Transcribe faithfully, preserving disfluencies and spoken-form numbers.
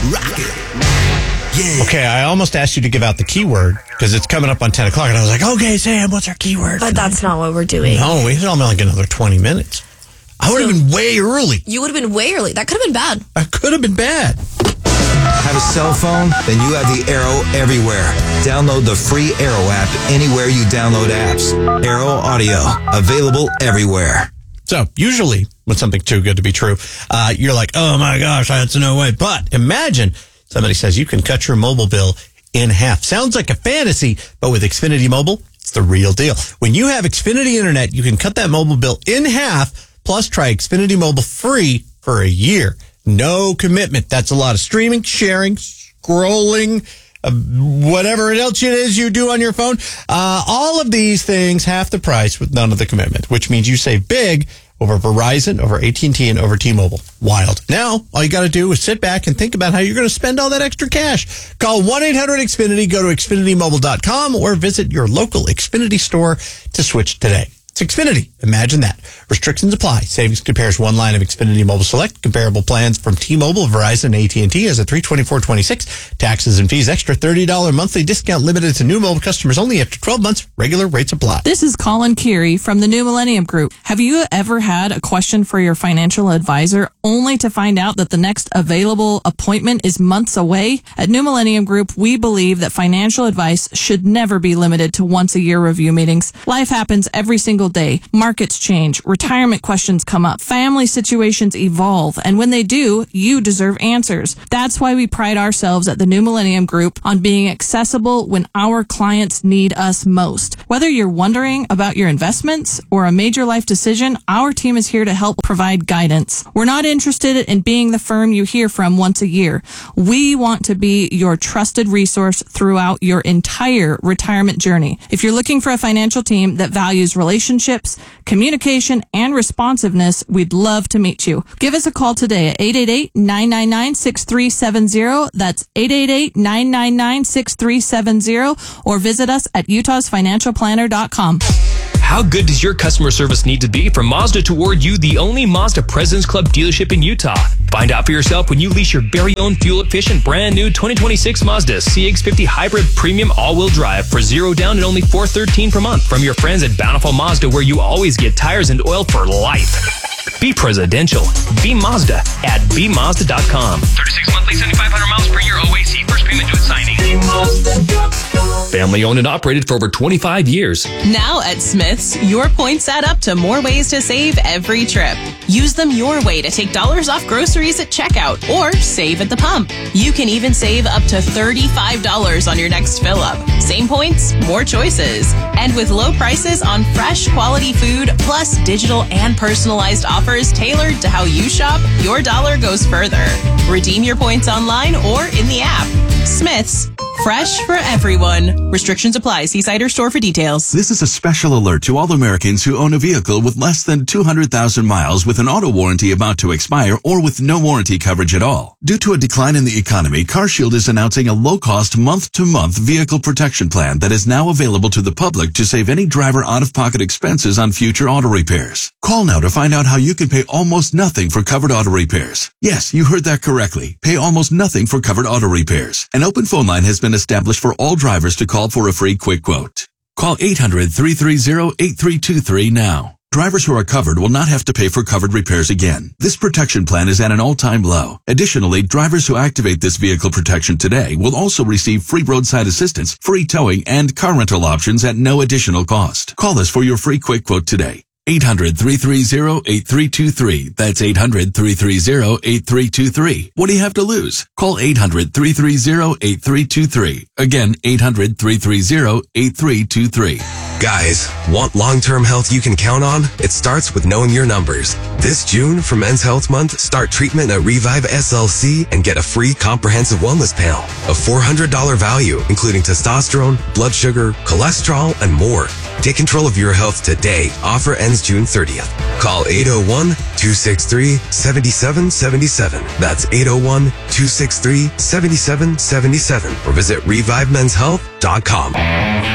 Rock it. Yeah. Okay, I almost asked you to give out the keyword because it's coming up on ten o'clock, and I was like, okay, Sam, what's our keyword? But that's not what we're doing. No, we have like another twenty minutes. I would have So- been way early. You would have been way early. That could have been bad. I could have been bad. Have a cell phone? Then you have the Arrow everywhere. Download the free Arrow app anywhere you download apps. Arrow Audio, available everywhere. So usually when something's too good to be true, uh, you're like, oh my gosh, that's no way. But imagine somebody says you can cut your mobile bill in half. Sounds like a fantasy, but with Xfinity Mobile, it's the real deal. When you have Xfinity Internet, you can cut that mobile bill in half, plus try Xfinity Mobile free for a year. No commitment. That's a lot of streaming, sharing, scrolling, uh, whatever else it is you do on your phone. Uh, all of these things, half the price with none of the commitment, which means you save big over Verizon, over A T and T, and over T-Mobile. Wild. Now, all you got to do is sit back and think about how you're going to spend all that extra cash. Call one eight hundred X Finity, go to Xfinity Mobile dot com, or visit your local Xfinity store to switch today. It's Xfinity. Imagine that. Restrictions apply. Savings compares one line of Xfinity Mobile Select. Comparable plans from T-Mobile, Verizon, and A T and T as a three twenty-four twenty-six. Taxes and fees extra. thirty dollars monthly discount limited to new mobile customers only after twelve months. Regular rates apply. This is Colin Keary from the New Millennium Group. Have you ever had a question for your financial advisor only to find out that the next available appointment is months away? At New Millennium Group, we believe that financial advice should never be limited to once a year review meetings. Life happens every single day. Markets change, retirement questions come up, family situations evolve, and when they do, you deserve answers. That's why we pride ourselves at the New Millennium Group on being accessible when our clients need us most. Whether you're wondering about your investments or a major life decision, our team is here to help provide guidance. We're not interested in being the firm you hear from once a year. We want to be your trusted resource throughout your entire retirement journey. If you're looking for a financial team that values relationships, communication, and responsiveness, we'd love to meet you. Give us a call today at eight eight eight, nine nine nine, six three seven zero. That's eight eight eight, nine nine nine, six three seven zero, or visit us at utahs financial planner dot com. How good does your customer service need to be for Mazda to award you the only Mazda President's Club dealership in Utah? Find out for yourself when you lease your very own fuel-efficient, brand-new twenty twenty-six Mazda C X fifty Hybrid Premium All-Wheel Drive for zero down and only four hundred thirteen dollars per month from your friends at Bountiful Mazda, where you always get tires and oil for life. Be presidential. Be Mazda at be mazda dot com. thirty-six monthly, seventy-five hundred miles per year O A C. First payment due at signing. Family owned and operated for over twenty-five years. Now at Smith's, your points add up to more ways to save every trip. Use them your way to take dollars off groceries at checkout or save at the pump. You can even save up to thirty-five dollars on your next fill up. Same points, more choices. And with low prices on fresh quality food, plus digital and personalized offers tailored to how you shop, your dollar goes further. Redeem your points online or in the app. Smith's. Fresh for everyone. Restrictions apply. See site or store for details. This is a special alert to all Americans who own a vehicle with less than two hundred thousand miles with an auto warranty about to expire or with no warranty coverage at all. Due to a decline in the economy, CarShield is announcing a low-cost month-to-month vehicle protection plan that is now available to the public to save any driver out-of-pocket expenses on future auto repairs. Call now to find out how you can pay almost nothing for covered auto repairs. Yes, you heard that correctly. Pay almost nothing for covered auto repairs. An open phone line has been established for all drivers to call for a free quick quote. Call eight hundred, three three zero, eight three two three now. Drivers who are covered will not have to pay for covered repairs again. This protection plan is at an all-time low. Additionally, drivers who activate this vehicle protection today will also receive free roadside assistance, free towing, and car rental options at no additional cost. Call us for your free quick quote today. eight hundred, three three zero, eight three two three. That's eight hundred, three three zero, eight three two three. What do you have to lose? Call eight hundred, three three zero, eight three two three. Again, eight hundred, three three zero, eight three two three. Guys, want long-term health you can count on? It starts with knowing your numbers. This June, for Men's Health Month, start treatment at Revive S L C and get a free comprehensive wellness panel. A four hundred dollars value, including testosterone, blood sugar, cholesterol, and more. Take control of your health today. Offer ends June thirtieth. Call eight oh one, two six three, seven seven seven seven. That's eight oh one, two six three, seven seven seven seven. Or visit revive men's health dot com.